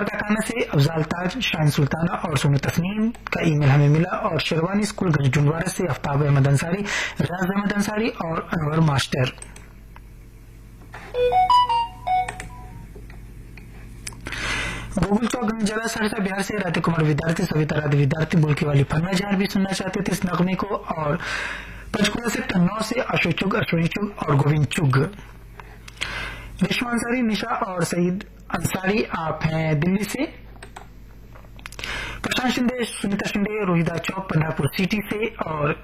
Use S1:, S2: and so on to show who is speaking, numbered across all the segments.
S1: बरकाकाना से अफजाल ताज, शाहीन सुल्ताना और सोनू तस्नीम का ईमेल हमें मिला। और शेरवानी स्कूल गंजुंडवारा से आफ्ताब अहमद अंसारी, रियाज अहमद अंसारी और अनवर मास्टर। गोकुल चौक जला सहरसा बिहार से राधे कुमार विद्यार्थी, सविता राधे विद्यार्थी, बुल्की वाली फन्ना जहां भी सुनना चाहते थे इस नगमे को। और पंचकुला से टन्नौ से अशोक चुग, अश्विनी चुग और गोविंद चुग। रेशमा अंसारी, निशा और सईद अंसारी आप हैं दिल्ली से। प्रशांत शिंदे, सुनीता शिंदे, रोहिदा चौक पंडरपुर सिटी से। और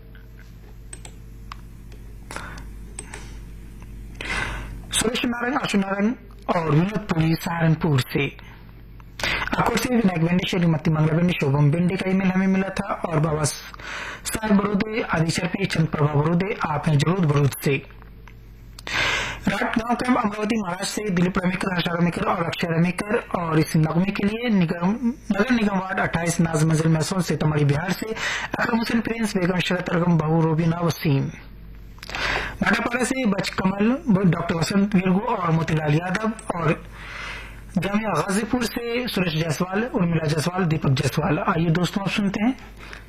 S1: सुरेश नारायण, आशु नारायण और विनोदपुरी सहारनपुर से। अकोट से विनायक बेंडे, श्रीमती मंगला बेंडे, शोभम बेंडे का ईमेल हमें मिला था। और बाबा साहेब बरोदे, आदिशर पे चंद प्रभा बरोदे आप हैं जरूर बरूद से। राट गांव कैंप अमरावती महाराष्ट्र से दिलीप रमेकर, हर्षा रमेकर और अक्षय रमेकर। और इस नगमे के लिए नगर निगम वार्ड 28 नाज मंजिल मैसोन सीतामढ़ी बिहार से अकरम हुसैन प्रिंस, बेगम शरत अरगम, बहू रोबिना वसीम। भाटापाड़ा से बच कमल, डॉक्टर वसंत वीरगो और मोतीलाल यादव। और जामिया गाजीपुर से सुरेश जायसवाल, उर्मिला जायसवाल, दीपक जायसवाल। आइए दोस्तों आप सुनते हैं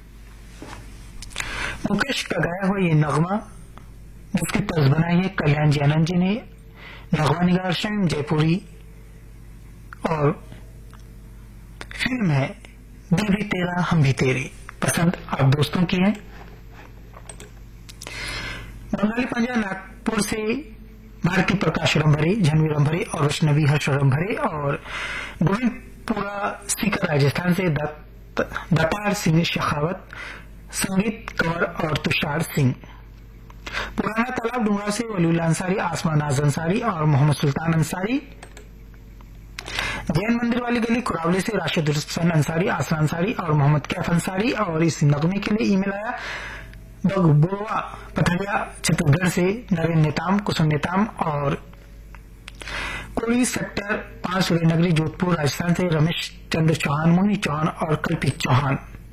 S1: मुकेश का गाया हुआ ये नगमा, जिसकी तर्ज बनाई है कल्याण जी आनंद जी ने। नगमा निगार शम जयपुरी और फिल्म है दिल भी तेरा हम भी तेरे। पसंद आप दोस्तों की है। बंगाली पंजा नागपुर से भारती प्रकाश रंभरे, झनवी रंभरे और वैष्णवी हर्ष रंभरे। और गोविंदपुरा सीकर राजस्थान से दातार सिंह शेखावत, संगीत कंवर और तुषार सिंह। पुराना तालाब डूंगरा से वलीउल्लाह अंसारी, आसमा नाज अंसारी और मोहम्मद सुल्तान अंसारी। जैन मंदिर वाली गली कुरावली से राशिद हुसैन अंसारी, आसना अंसारी और मोहम्मद कैफ अंसारी। और इस नगमे के लिए ईमेल आया बगबोवा पथरिया छत्तीसगढ़ से नरेंद्र नेताम, कुसुम नेताम। और कोड़ी सेक्टर 5 सूर्यनगरी जोधपुर राजस्थान से रमेश चंद्र चौहान, मोहिनी चौहान और कल्पित चौहान।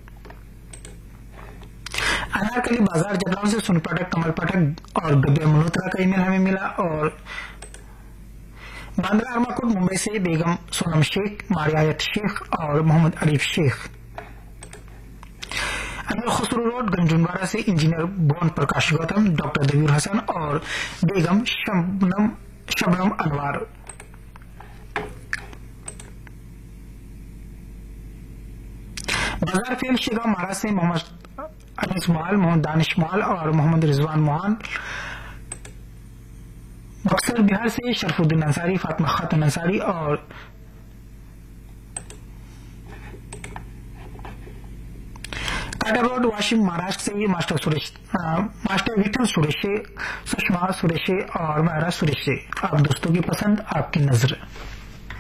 S1: अनारकली बाजार जगरांव से सुन पाठक, कमल पाठक और गब्या मल्होत्रा का ईमेल हमें मिला। और बांद्रा अरमाकोट मुंबई से बेगम सोनम शेख, मारियायत शेख और मोहम्मद अरीफ शेख। अमीर खुसरो रोड गंजुंडवारा से इंजीनियर भुवन प्रकाश गौतम, डॉक्टर दबीर हसन और बेगम शबनम अनवार। बाजार फेल शिगांव महाराष्ट्र से मोहम्मद अनीस माल, मोहम्मद दानिश माल और मोहम्मद रिजवान मोहन। बक्सर बिहार से शरफुद्दीन अंसारी, फातिमा खातून अंसारी। और टाटा रोड वाशिम महाराष्ट्र से मास्टर विठल सुरेशे, सुषमा सुरेशे और महरा सुरेशे। आप दोस्तों की पसंद, आपकी नजर।